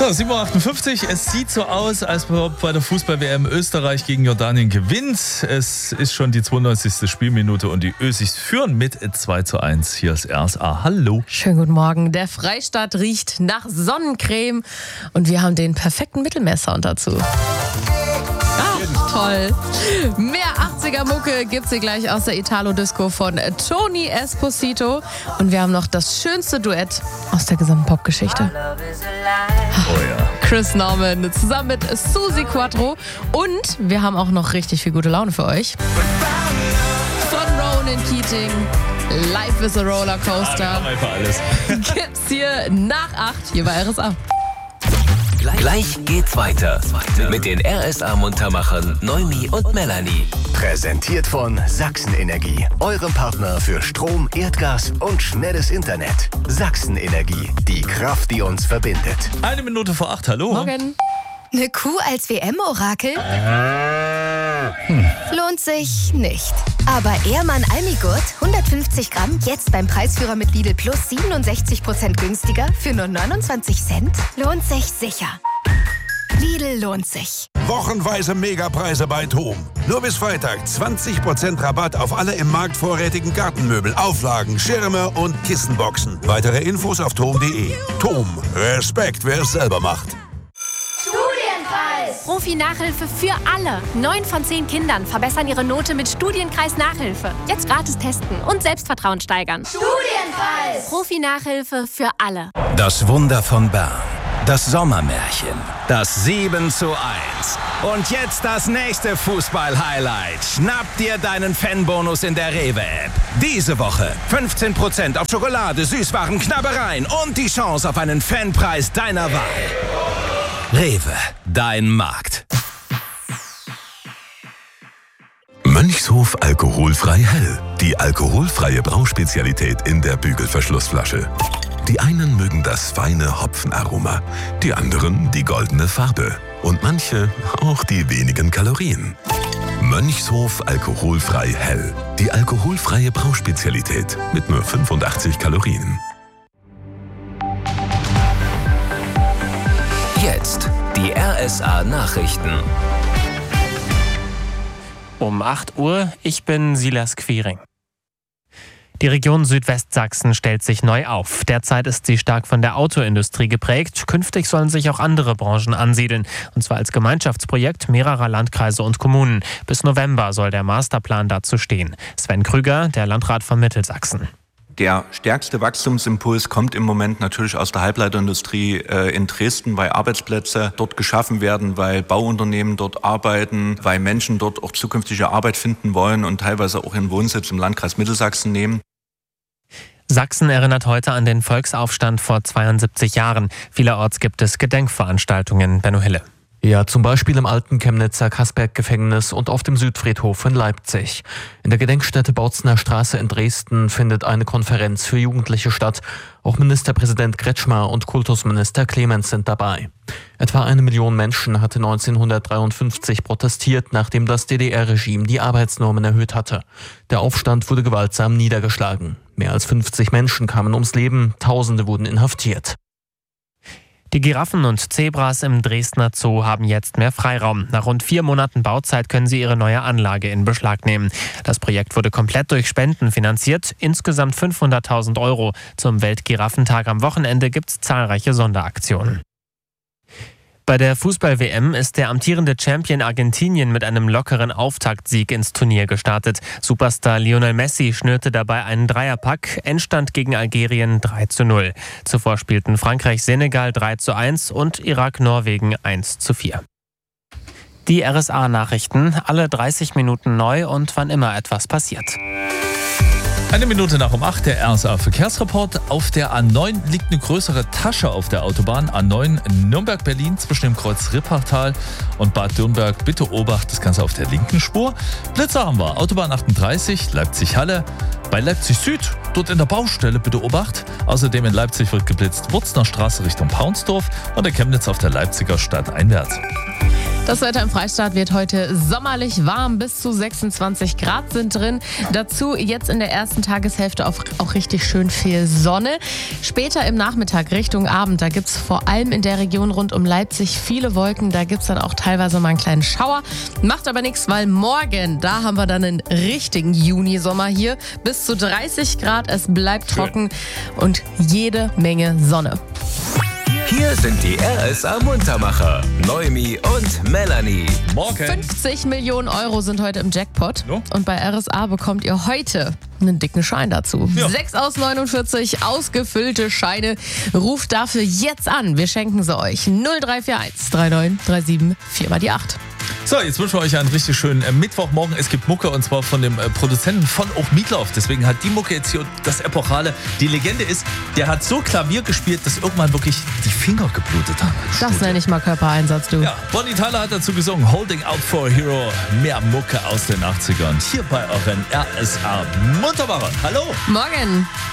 So, 7.58 Uhr. Es sieht so aus, als ob bei der Fußball-WM Österreich gegen Jordanien gewinnt. Es ist schon die 92. Spielminute und die Ösis führen mit 2:1. Hier ist RSA. Hallo. Schönen guten Morgen. Der Freistaat riecht nach Sonnencreme und wir haben den perfekten Mittelmeer-Sound dazu. Toll. Mehr 80er-Mucke gibt's hier gleich aus der Italo-Disco von Tony Esposito. Und wir haben noch das schönste Duett aus der gesamten Popgeschichte. Oh ja. Chris Norman zusammen mit Susi Quattro. Und wir haben auch noch richtig viel gute Laune für euch. Von Ronan Keating. Life is a Rollercoaster. Ja, einfach alles. Gibt's hier nach 8 hier bei RSA. Gleich geht's weiter mit den RSA-Muntermachern Noemi und Melanie. Präsentiert von Sachsen Energie, eurem Partner für Strom, Erdgas und schnelles Internet. Sachsen Energie, die Kraft, die uns verbindet. 1 Minute vor 8, hallo. Morgen. Eine Kuh als WM-Orakel? Lohnt sich nicht. Aber Ehrmann Almigurt, 150 Gramm, jetzt beim Preisführer mit Lidl Plus 67% günstiger für nur 29 Cent? Lohnt sich sicher. Lidl lohnt sich. Wochenweise Megapreise bei TOM. Nur bis Freitag 20% Rabatt auf alle im Markt vorrätigen Gartenmöbel, Auflagen, Schirme und Kissenboxen. Weitere Infos auf tom.de. TOM. Respekt, wer es selber macht. Profi-Nachhilfe für alle. 9 von 10 Kindern verbessern ihre Note mit Studienkreis-Nachhilfe. Jetzt gratis testen und Selbstvertrauen steigern. Studienkreis! Profi-Nachhilfe für alle. Das Wunder von Bern. Das Sommermärchen. Das 7:1. Und jetzt das nächste Fußball-Highlight. Schnapp dir deinen Fanbonus in der Rewe-App. Diese Woche 15% auf Schokolade, Süßwaren, Knabbereien und die Chance auf einen Fanpreis deiner Wahl. Rewe, dein Markt. Mönchshof alkoholfrei hell. Die alkoholfreie Brauspezialität in der Bügelverschlussflasche. Die einen mögen das feine Hopfenaroma, die anderen die goldene Farbe und manche auch die wenigen Kalorien. Mönchshof alkoholfrei hell. Die alkoholfreie Brauspezialität mit nur 85 Kalorien. Jetzt die RSA-Nachrichten. Um 8 Uhr, ich bin Silas Quiring. Die Region Südwestsachsen stellt sich neu auf. Derzeit ist sie stark von der Autoindustrie geprägt. Künftig sollen sich auch andere Branchen ansiedeln. Und zwar als Gemeinschaftsprojekt mehrerer Landkreise und Kommunen. Bis November soll der Masterplan dazu stehen. Sven Krüger, der Landrat von Mittelsachsen. Der stärkste Wachstumsimpuls kommt im Moment natürlich aus der Halbleiterindustrie in Dresden, weil Arbeitsplätze dort geschaffen werden, weil Bauunternehmen dort arbeiten, weil Menschen dort auch zukünftige Arbeit finden wollen und teilweise auch ihren Wohnsitz im Landkreis Mittelsachsen nehmen. Sachsen erinnert heute an den Volksaufstand vor 72 Jahren. Vielerorts gibt es Gedenkveranstaltungen. Benno Hille. Ja, zum Beispiel im alten Chemnitzer Kasperg-Gefängnis und auf dem Südfriedhof in Leipzig. In der Gedenkstätte Bautzener Straße in Dresden findet eine Konferenz für Jugendliche statt. Auch Ministerpräsident Kretschmer und Kultusminister Clemens sind dabei. Etwa 1 Million Menschen hatte 1953 protestiert, nachdem das DDR-Regime die Arbeitsnormen erhöht hatte. Der Aufstand wurde gewaltsam niedergeschlagen. Mehr als 50 Menschen kamen ums Leben, Tausende wurden inhaftiert. Die Giraffen und Zebras im Dresdner Zoo haben jetzt mehr Freiraum. Nach rund 4 Monaten Bauzeit können sie ihre neue Anlage in Beschlag nehmen. Das Projekt wurde komplett durch Spenden finanziert, insgesamt 500.000 €. Zum Weltgiraffentag am Wochenende gibt es zahlreiche Sonderaktionen. Bei der Fußball-WM ist der amtierende Champion Argentinien mit einem lockeren Auftaktsieg ins Turnier gestartet. Superstar Lionel Messi schnürte dabei einen Dreierpack, Endstand gegen Algerien 3:0. Zuvor spielten Frankreich-Senegal 3:1 und Irak-Norwegen 1:4. Die RSA-Nachrichten, alle 30 Minuten neu und wann immer etwas passiert. 1 Minute nach um 8, der RSA-Verkehrsreport. Auf der A9 liegt eine größere Tasche auf der Autobahn. A9 Nürnberg-Berlin zwischen dem Kreuz Rippertal und Bad Dürnberg. Bitte Obacht, das Ganze auf der linken Spur. Blitzer haben wir. Autobahn 38, Leipzig-Halle. Bei Leipzig Süd, dort in der Baustelle, bitte Obacht. Außerdem in Leipzig wird geblitzt. Wurzner Straße Richtung Paunsdorf und der Chemnitz auf der Leipziger Stadt einwärts. Das Wetter im Freistaat wird heute sommerlich warm, bis zu 26 Grad sind drin. Dazu jetzt in der ersten Tageshälfte auch richtig schön viel Sonne. Später im Nachmittag Richtung Abend, da gibt es vor allem in der Region rund um Leipzig viele Wolken. Da gibt es dann auch teilweise mal einen kleinen Schauer. Macht aber nichts, weil morgen, da haben wir dann einen richtigen Junisommer hier. Bis zu 30 Grad, es bleibt trocken und jede Menge Sonne. Hier sind die RSA Muntermacher, Noemi und Melanie. Morgen. 50 Millionen Euro sind heute im Jackpot. Ja. Und bei RSA bekommt ihr heute einen dicken Schein dazu. Ja. 6 aus 49 ausgefüllte Scheine. Ruft dafür jetzt an. Wir schenken sie euch. 0341 3937 4 mal die 8. So, jetzt wünschen wir euch einen richtig schönen Mittwochmorgen. Es gibt Mucke und zwar von dem Produzenten von auch Meatloaf. Deswegen hat die Mucke jetzt hier das Epochale. Die Legende ist, der hat so Klavier gespielt, dass irgendwann wirklich die Finger geblutet haben. Das nenne ich mal Körpereinsatz, du. Ja, Bonnie Tyler hat dazu gesungen, Holding Out for a Hero. Mehr Mucke aus den 80ern. Hier bei euren RSA Muntermacher. Hallo. Morgen.